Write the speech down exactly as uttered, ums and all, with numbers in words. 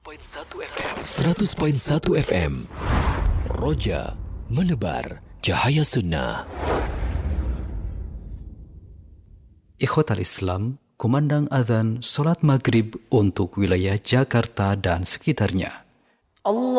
seratus perpuluhan satu F M. Roja menebar cahaya sunnah. Ikhwatal Islam, kumandang azan solat maghrib untuk wilayah Jakarta dan sekitarnya. Allah